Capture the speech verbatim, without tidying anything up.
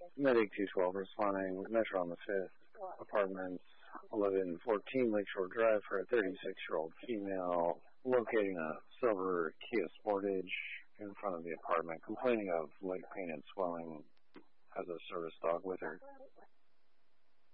Medic two twelve responding. Metro on the fifth. Apartments eleven fourteen Lakeshore Drive for a thirty-six-year-old female locating a silver Kia Sportage in front of the apartment, complaining of leg pain and swelling, has a service dog with her.